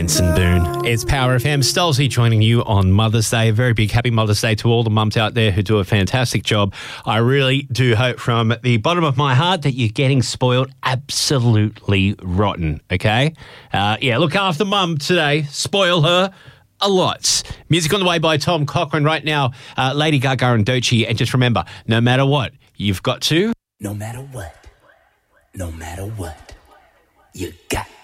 Benson Boone. It's Power FM. Stolzy joining you on Mother's Day. A very big happy Mother's Day to all the mums out there who do a fantastic job. I really do hope from the bottom of my heart that you're getting spoiled absolutely rotten, okay? Look after mum today. Spoil her a lot. Music on the way by Tom Cochrane right now. Lady Gaga and Doechii. And just remember, no matter what, you've got to... No matter what, you got